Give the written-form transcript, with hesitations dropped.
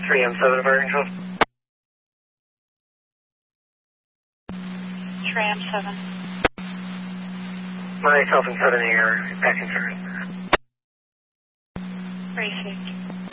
3M7 Barrington. Tram 7. Myself and Kevin are back in turn. Racing.